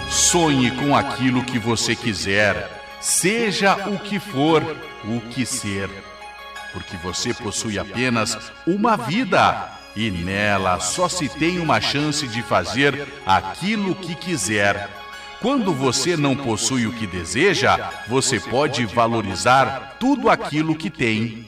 Sonhe com aquilo que você quiser, seja o que for, o que ser. Porque você possui apenas uma vida e nela só se tem uma chance de fazer aquilo que quiser. Quando você não possui o que deseja, você pode valorizar tudo aquilo que tem.